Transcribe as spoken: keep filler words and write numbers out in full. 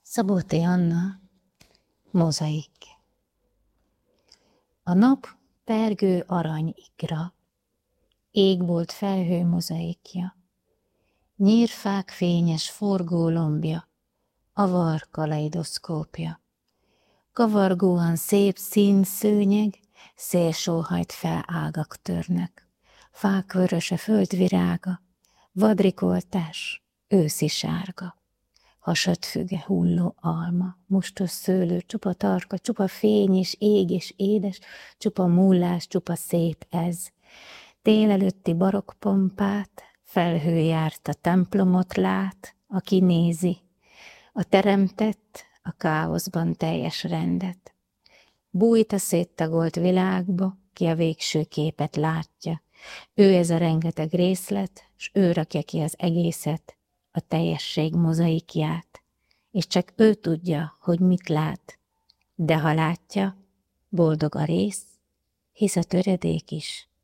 Szabó T. Anna, mozaik. A nap pergő arany ikra, égbolt felhő mozaikja, nyírfák fényes forgó lombja, avar kaleidoszkópja. Kavargóan szép színszőnyeg, szélsóhajt fel ágak törnek, fák vöröse földvirága, vadrikoltás, őszi sárga. Hasadfüge hulló alma, mustos szőlő, csupa tarka, csupa fény és ég és édes, csupa múlás, csupa szép ez. Tél előtti barokkpompát, felhő járt a templomot lát, aki nézi, a teremtett, a káoszban teljes rendet. Bújt a széttagolt világba, ki a végső képet látja. Ő ez a rengeteg részlet, s ő rakja ki az egészet, a teljesség mozaikját, és csak ő tudja, hogy mit lát, de ha látja, boldog a rész, hisz a töredék is